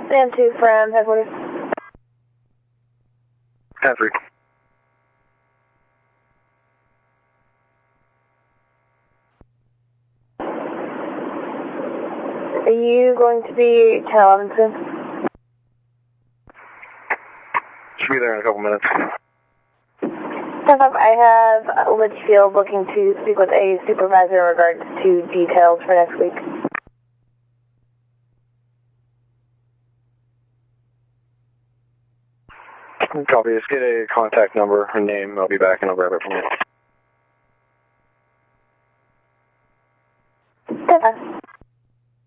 Stand 2 from headquarters. 10-3. Are you going to be 10-11 soon? Should be there in a couple minutes. 10-5, I have Litchfield looking to speak with a supervisor in regards to details for next week. Copy. Just get a contact number, her name. I'll be back and I'll grab it from you.